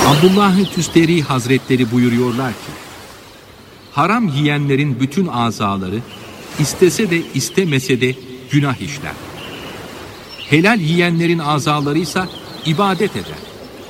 Abdullah-ı Tüsteri Hazretleri buyuruyorlar ki, haram yiyenlerin bütün azaları istese de istemese de günah işler. Helal yiyenlerin azaları ise ibadet eder.